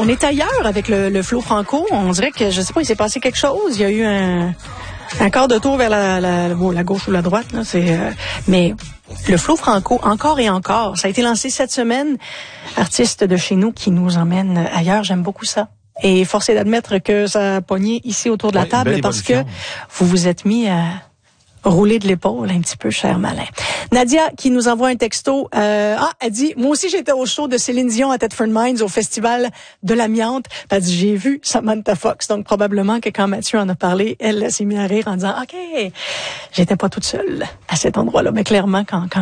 On est ailleurs avec le Flo Franco. On dirait que, je sais pas, il s'est passé quelque chose. Il y a eu un quart de tour vers la gauche ou la droite. Là, mais le Flo Franco, encore et encore, ça a été lancé cette semaine. Artiste de chez nous qui nous emmène ailleurs. J'aime beaucoup ça. Et force est d'admettre que ça a pogné ici autour de la table parce que vous vous êtes mis à rouler de l'épaule un petit peu, cher malin. Nadia qui nous envoie un texto. Elle dit, moi aussi j'étais au show de Céline Dion à Thetford Mines au festival de l'amiante. Elle dit, j'ai vu Samantha Fox. Donc probablement que quand Mathieu en a parlé, elle s'est mise à rire en disant, OK, j'étais pas toute seule à cet endroit-là. Mais clairement,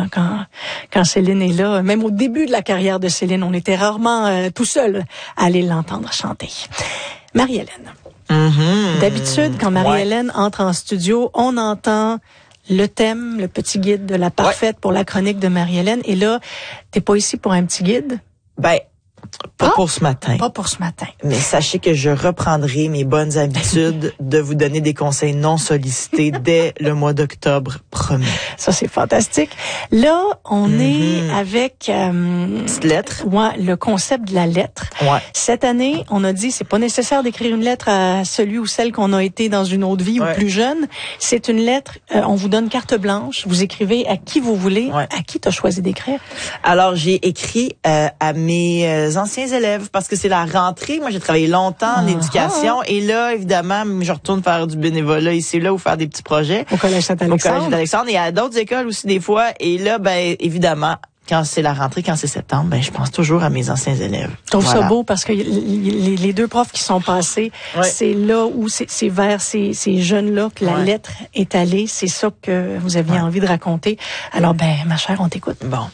quand Céline est là, même au début de la carrière de Céline, on était rarement tout seul à aller l'entendre chanter. Marie-Hélène. D'habitude, quand Marie-Hélène entre en studio, on entend le thème, le petit guide de la parfaite pour la chronique de Marie-Hélène. Et là, t'es pas ici pour un petit guide? Ben, pas pour ce matin. Pas pour ce matin. Mais sachez que je reprendrai mes bonnes habitudes de vous donner des conseils non sollicités dès le mois d'octobre, promis. Ça, c'est fantastique. Là, on est avec... petite lettre. Ouais, le concept de la lettre. Ouais. Cette année, on a dit, c'est pas nécessaire d'écrire une lettre à celui ou celle qu'on a été dans une autre vie ou plus jeune. C'est une lettre, on vous donne carte blanche. Vous écrivez à qui vous voulez. Ouais. À qui t'as choisi d'écrire? Alors, j'ai écrit à mes anciens élèves parce que c'est la rentrée. Moi, j'ai travaillé longtemps en éducation et là, évidemment, je retourne faire du bénévolat ici là ou faire des petits projets. Au Collège Saint-Alexandre. Au Collège Saint-Alexandre et à d'autres écoles aussi des fois. Et là, ben évidemment, quand c'est la rentrée, quand c'est septembre, ben je pense toujours à mes anciens élèves. Je trouve ça beau parce que les deux profs qui sont passés, c'est là où c'est vers ces jeunes-là que la lettre est allée. C'est ça que vous aviez envie de raconter. Alors, ben ma chère, on t'écoute. Bon.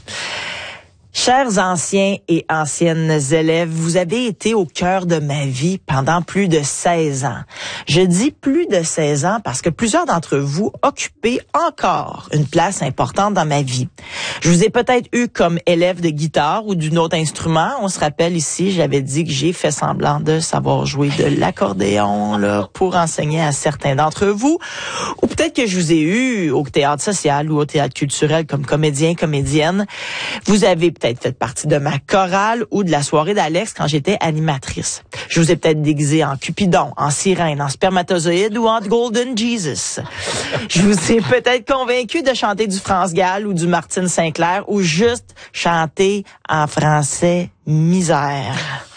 Chers anciens et anciennes élèves, vous avez été au cœur de ma vie pendant plus de 16 ans. Je dis plus de 16 ans parce que plusieurs d'entre vous occupez encore une place importante dans ma vie. Je vous ai peut-être eu comme élève de guitare ou d'un autre instrument. On se rappelle ici, j'avais dit que j'ai fait semblant de savoir jouer de l'accordéon là pour enseigner à certains d'entre vous. Ou peut-être que je vous ai eu au théâtre social ou au théâtre culturel comme comédien, comédienne. Vous avez peut-être fait partie de ma chorale ou de la soirée d'Alex quand j'étais animatrice. Je vous ai peut-être déguisé en Cupidon, en sirène, en spermatozoïde ou en Golden Jesus. Je vous ai peut-être convaincu de chanter du France Gall ou du Martine Sinclair ou juste chanter en français misère.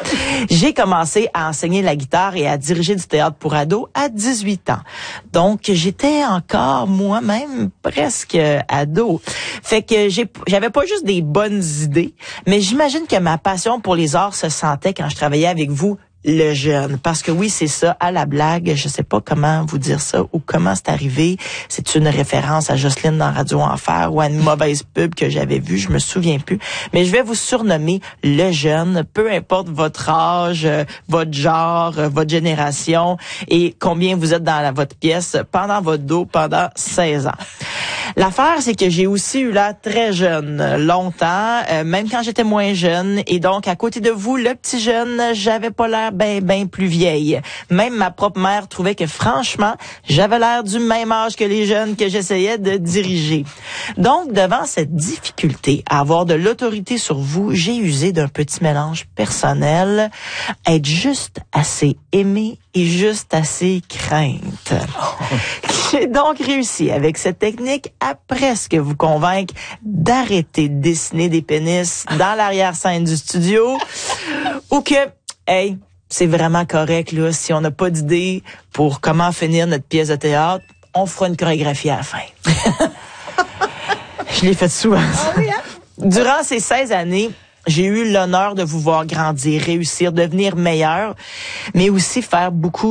J'ai commencé à enseigner la guitare et à diriger du théâtre pour ados à 18 ans. Donc, j'étais encore moi-même presque ado. Fait que j'avais pas juste des bonnes idées, mais j'imagine que ma passion pour les arts se sentait quand je travaillais avec vous, le jeune. Parce que oui, c'est ça, à la blague, je sais pas comment vous dire ça ou comment c'est arrivé. C'est une référence à Jocelyne dans Radio Enfer ou à une mauvaise pub que j'avais vue, je me souviens plus. Mais je vais vous surnommer le jeune, peu importe votre âge, votre genre, votre génération et combien vous êtes dans votre pièce pendant votre dos pendant 16 ans. L'affaire, c'est que j'ai aussi eu l'air très jeune, longtemps, même quand j'étais moins jeune. Et donc, à côté de vous, le petit jeune, j'avais pas l'air ben plus vieille. Même ma propre mère trouvait que, franchement, j'avais l'air du même âge que les jeunes que j'essayais de diriger. Donc, devant cette difficulté à avoir de l'autorité sur vous, j'ai usé d'un petit mélange personnel, être juste assez aimé et juste assez crainte. J'ai donc réussi avec cette technique à presque vous convaincre d'arrêter de dessiner des pénis dans l'arrière-scène du studio ou que, hey, c'est vraiment correct là, si on n'a pas d'idée pour comment finir notre pièce de théâtre, on fera une chorégraphie à la fin. Je l'ai fait souvent. Durant ces 16 années, j'ai eu l'honneur de vous voir grandir, réussir, devenir meilleur, mais aussi faire beaucoup